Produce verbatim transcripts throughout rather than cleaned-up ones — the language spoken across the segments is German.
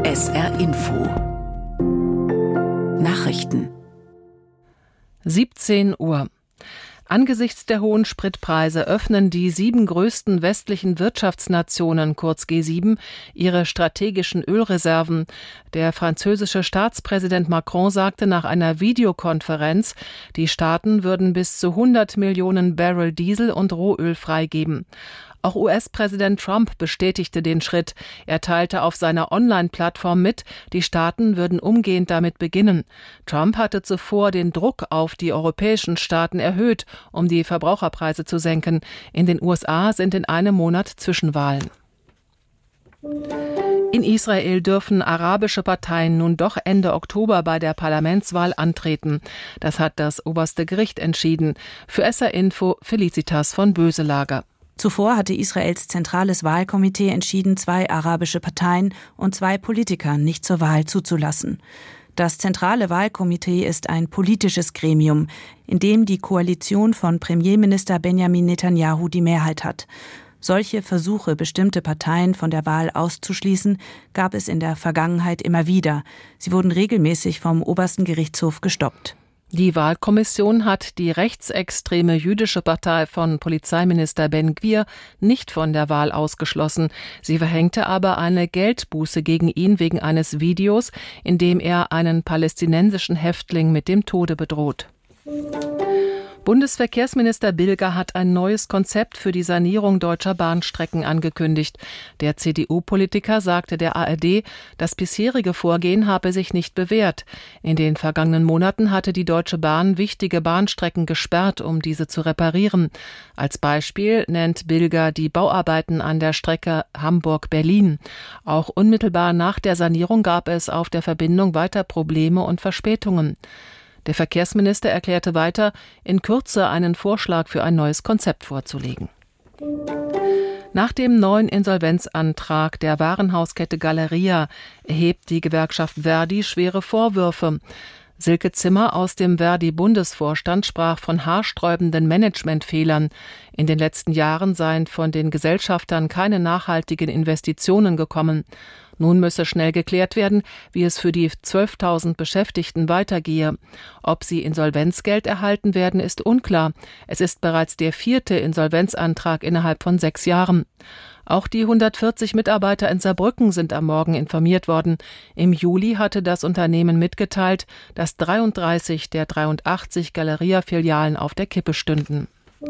S R Info Nachrichten siebzehn Uhr. Angesichts der hohen Spritpreise öffnen die sieben größten westlichen Wirtschaftsnationen, kurz G sieben, ihre strategischen Ölreserven. Der französische Staatspräsident Macron sagte nach einer Videokonferenz, die Staaten würden bis zu hundert Millionen Barrel Diesel und Rohöl freigeben. Auch U S-Präsident Trump bestätigte den Schritt. Er teilte auf seiner Online-Plattform mit, die Staaten würden umgehend damit beginnen. Trump hatte zuvor den Druck auf die europäischen Staaten erhöht, um die Verbraucherpreise zu senken. In den U S A sind in einem Monat Zwischenwahlen. In Israel dürfen arabische Parteien nun doch Ende Oktober bei der Parlamentswahl antreten. Das hat das oberste Gericht entschieden. Für S R Info Felicitas von Böselager. Zuvor hatte Israels zentrales Wahlkomitee entschieden, zwei arabische Parteien und zwei Politiker nicht zur Wahl zuzulassen. Das zentrale Wahlkomitee ist ein politisches Gremium, in dem die Koalition von Premierminister Benjamin Netanyahu die Mehrheit hat. Solche Versuche, bestimmte Parteien von der Wahl auszuschließen, gab es in der Vergangenheit immer wieder. Sie wurden regelmäßig vom obersten Gerichtshof gestoppt. Die Wahlkommission hat die rechtsextreme jüdische Partei von Polizeiminister Ben Gvir nicht von der Wahl ausgeschlossen. Sie verhängte aber eine Geldbuße gegen ihn wegen eines Videos, in dem er einen palästinensischen Häftling mit dem Tode bedroht. Bundesverkehrsminister Bilger hat ein neues Konzept für die Sanierung deutscher Bahnstrecken angekündigt. Der C D U-Politiker sagte der A R D, das bisherige Vorgehen habe sich nicht bewährt. In den vergangenen Monaten hatte die Deutsche Bahn wichtige Bahnstrecken gesperrt, um diese zu reparieren. Als Beispiel nennt Bilger die Bauarbeiten an der Strecke Hamburg-Berlin. Auch unmittelbar nach der Sanierung gab es auf der Verbindung weiter Probleme und Verspätungen. Der Verkehrsminister erklärte weiter, in Kürze einen Vorschlag für ein neues Konzept vorzulegen. Nach dem neuen Insolvenzantrag der Warenhauskette Galeria erhebt die Gewerkschaft Verdi schwere Vorwürfe. Silke Zimmer aus dem Verdi-Bundesvorstand sprach von haarsträubenden Managementfehlern. In den letzten Jahren seien von den Gesellschaftern keine nachhaltigen Investitionen gekommen. Nun müsse schnell geklärt werden, wie es für die zwölftausend Beschäftigten weitergehe. Ob sie Insolvenzgeld erhalten werden, ist unklar. Es ist bereits der vierte Insolvenzantrag innerhalb von sechs Jahren. Auch die hundertvierzig Mitarbeiter in Saarbrücken sind am Morgen informiert worden. Im Juli hatte das Unternehmen mitgeteilt, dass dreiunddreißig der dreiundachtzig Galeria-Filialen auf der Kippe stünden.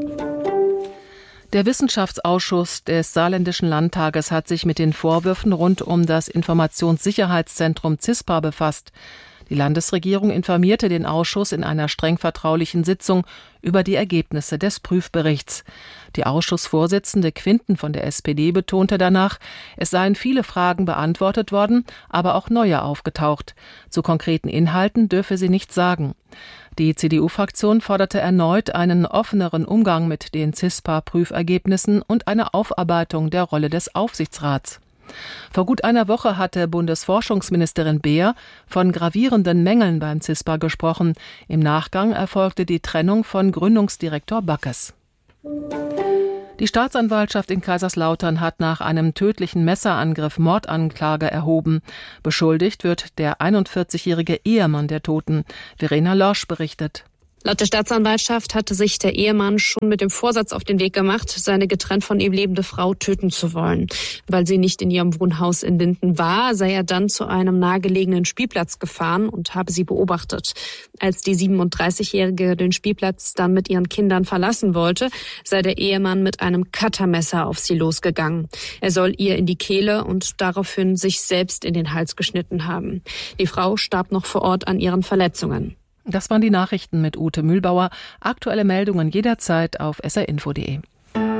Der Wissenschaftsausschuss des Saarländischen Landtages hat sich mit den Vorwürfen rund um das Informationssicherheitszentrum CISPA befasst. Die Landesregierung informierte den Ausschuss in einer streng vertraulichen Sitzung über die Ergebnisse des Prüfberichts. Die Ausschussvorsitzende Quinten von der S P D betonte danach, es seien viele Fragen beantwortet worden, aber auch neue aufgetaucht. Zu konkreten Inhalten dürfe sie nichts sagen. Die C D U-Fraktion forderte erneut einen offeneren Umgang mit den CISPA-Prüfergebnissen und eine Aufarbeitung der Rolle des Aufsichtsrats. Vor gut einer Woche hatte Bundesforschungsministerin Beer von gravierenden Mängeln beim CISPA gesprochen. Im Nachgang erfolgte die Trennung von Gründungsdirektor Backes. Die Staatsanwaltschaft in Kaiserslautern hat nach einem tödlichen Messerangriff Mordanklage erhoben. Beschuldigt wird der einundvierzigjährige Ehemann der Toten. Verena Lorsch berichtet. Laut der Staatsanwaltschaft hatte sich der Ehemann schon mit dem Vorsatz auf den Weg gemacht, seine getrennt von ihm lebende Frau töten zu wollen. Weil sie nicht in ihrem Wohnhaus in Linden war, sei er dann zu einem nahegelegenen Spielplatz gefahren und habe sie beobachtet. Als die siebenunddreißigjährige den Spielplatz dann mit ihren Kindern verlassen wollte, sei der Ehemann mit einem Cuttermesser auf sie losgegangen. Er soll ihr in die Kehle und daraufhin sich selbst in den Hals geschnitten haben. Die Frau starb noch vor Ort an ihren Verletzungen. Das waren die Nachrichten mit Ute Mühlbauer. Aktuelle Meldungen jederzeit auf s r info punkt de.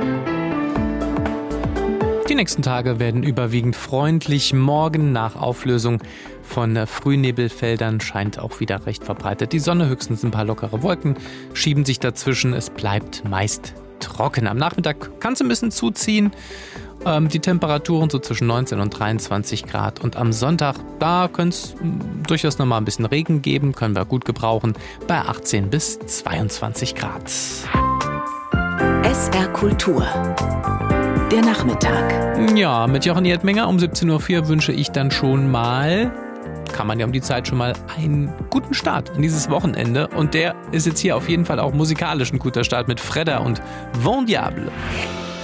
Die nächsten Tage werden überwiegend freundlich. Morgen nach Auflösung von Frühnebelfeldern scheint auch wieder recht verbreitet die Sonne. Höchstens ein paar lockere Wolken schieben sich dazwischen. Es bleibt meist trocken. Am Nachmittag kann es ein bisschen zuziehen. Die Temperaturen so zwischen neunzehn und dreiundzwanzig Grad. Und am Sonntag, da könnte es durchaus noch mal ein bisschen Regen geben. Können wir gut gebrauchen. Bei achtzehn bis zweiundzwanzig Grad. S R Kultur. Der Nachmittag. Ja, mit Jochen Erdmenger um siebzehn Uhr vier wünsche ich dann schon mal, kann man ja um die Zeit schon mal, einen guten Start in dieses Wochenende. Und der ist jetzt hier auf jeden Fall auch musikalisch ein guter Start mit Fredda und Vent Diable.